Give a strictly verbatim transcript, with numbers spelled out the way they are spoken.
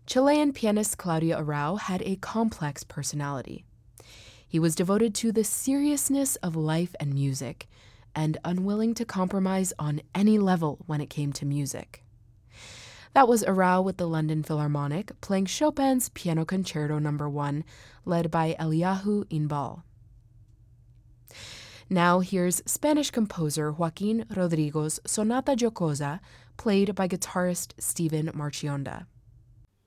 Chilean pianist Claudio Arrau had a complex personality. He was devoted to the seriousness of life and music, and unwilling to compromise on any level when it came to music. That was Arrau with the London Philharmonic, playing Chopin's Piano Concerto Number one, led by Eliahu Inbal. Now here's Spanish composer Joaquin Rodrigo's Sonata Jocosa, played by guitarist Steven Marchionda.